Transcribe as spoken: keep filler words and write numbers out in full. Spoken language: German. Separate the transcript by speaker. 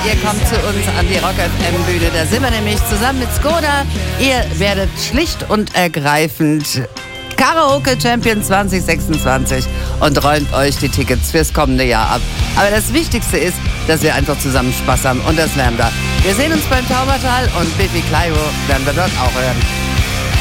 Speaker 1: ihr kommt zu uns an die Rock F M-Bühne. Da sind wir nämlich zusammen mit Skoda. Ihr werdet schlicht und ergreifend Karaoke Champion zwanzig sechsundzwanzig und räumt euch die Tickets fürs kommende Jahr ab. Aber das Wichtigste ist, dass wir einfach zusammen Spaß haben und das werden wir. Wir sehen uns beim Taubertal und Biffy Clyro werden wir dort auch hören.